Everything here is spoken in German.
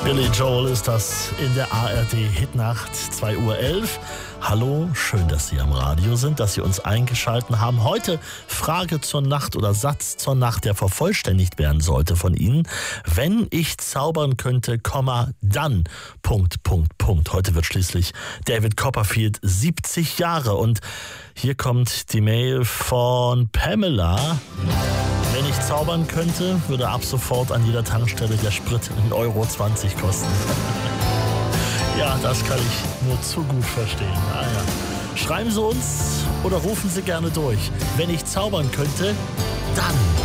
Billy Joel ist das in der ARD Hitnacht, 2:11 Uhr. Hallo, schön, dass Sie am Radio sind, dass Sie uns eingeschaltet haben. Heute Frage zur Nacht oder Satz zur Nacht, der vervollständigt werden sollte von Ihnen. Wenn ich zaubern könnte, dann, ... Heute wird schließlich David Copperfield 70 Jahre. Und hier kommt die Mail von Pamela. Wenn ich zaubern könnte, würde ab sofort an jeder Tankstelle der Sprit 1,20 Euro kosten. Ja, das kann ich nur zu gut verstehen. Ja. Schreiben Sie uns oder rufen Sie gerne durch. Wenn ich zaubern könnte, dann...